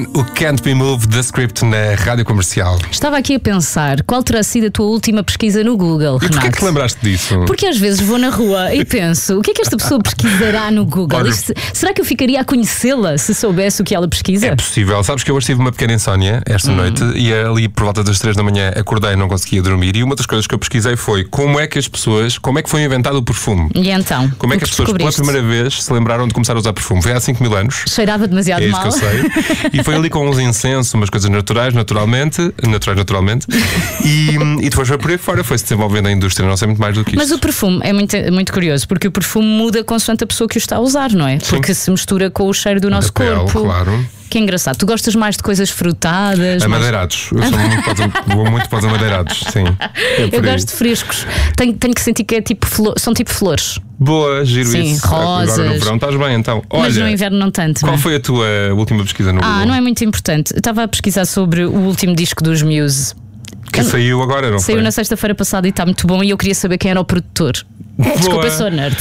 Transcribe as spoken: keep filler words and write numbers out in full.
O Can't Be Moved, The Script na Rádio Comercial. Estava aqui a pensar, qual terá sido a tua última pesquisa no Google, E Renato? porquê é que te lembraste disso? Porque às vezes vou na rua e penso, o que é que esta pessoa pesquisará no Google? Olha, Isto- será que eu ficaria a conhecê-la se soubesse o que ela pesquisa? É possível. Sabes que eu hoje tive uma pequena insónia esta noite e ali por volta das três da manhã acordei e não conseguia dormir. E uma das coisas que eu pesquisei foi como é que as pessoas, como é que foi inventado o perfume? E então? Como é o que as pessoas pela descobriste? primeira vez se lembraram de começar a usar perfume? Foi há cinco mil anos. Cheirava demasiado É isso mal. que eu sei. E foi ali com uns incensos, umas coisas naturais, naturalmente, naturais, naturalmente. E, e depois foi por aí fora, foi-se desenvolvendo a indústria, não sei muito mais do que isto. Mas o perfume é muito, muito curioso, porque o perfume muda consoante a pessoa que o está a usar, não é? Porque se mistura com o cheiro do nosso Da pele, corpo. claro. Que é engraçado. Tu gostas mais de coisas frutadas? mais- Amadeirados. Eu sou muito para os, vou muito para os amadeirados, sim. É por Eu aí. gosto de frescos. Tenho, tenho que sentir que é tipo flor, são tipo flores. Boa, giro Sim, isso. rosas. Agora no verão estás bem, então. Mas no Olha, inverno não tanto. qual não é? foi a tua última pesquisa no Ah, Google? não é muito importante. Eu estava a pesquisar sobre o último disco dos Muse. Que saiu agora, não Saiu foi? na sexta-feira passada e está muito bom. E eu queria saber quem era o produtor. Desculpa, eu sou nerd.